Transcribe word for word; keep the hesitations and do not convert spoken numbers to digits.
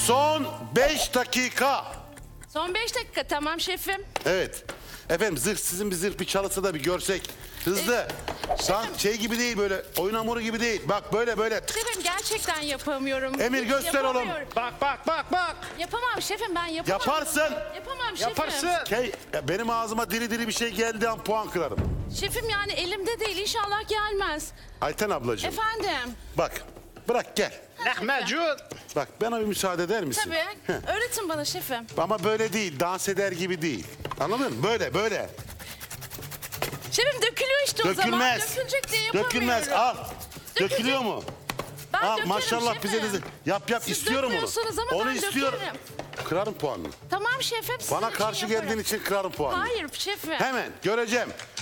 Son beş dakika. Son beş dakika tamam şefim. Evet. Efendim zırh sizin bir zırh bir çalısı da bir görsek. Hızlı. San şey gibi değil böyle oyun hamuru gibi değil. Bak böyle böyle. Şefim gerçekten yapamıyorum. Emir, Hiç göster oğlum. yapamıyorum. Bak bak bak bak. Yapamam şefim ben yapamam. Yaparsın. Yapamam şefim. Yaparsın. Key, benim ağzıma diri diri bir şey geldiği an puan kırarım. Şefim yani elimde değil inşallah gelmez. Ayten ablacığım. Efendim. Bak bırak gel. Lahmacun. Bak bana bir müsaade eder misin? Tabii. Heh. Öğretin bana şefim. Ama böyle değil, dans eder gibi değil. Anladın mı? Böyle, böyle. Şefim dökülüyor işte o zaman. Dökülmez. Dökülecek diye yapamıyorum. Dökülmez. Al. Dökülecek. Dökülüyor mu? Ben Al dökerim maşallah şefim. bize de yap yap Siz istiyorum onu. dökmüyorsunuz ama Onu ben istiyorum. dökerim. Kırarım puanını. Tamam şefim. sizin Bana için karşı yaparım. geldiğin için kırarım puanını. Hayır şefim. Hemen göreceğim.